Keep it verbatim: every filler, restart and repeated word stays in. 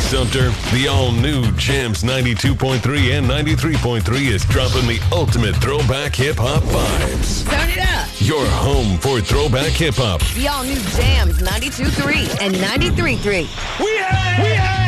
Sumter, the all-new Jams ninety-two point three and ninety-three point three is dropping the ultimate throwback hip-hop vibes. Turn it up. Your home for throwback hip-hop. The all-new Jams ninety-two point three and ninety-three point three. We had, we had.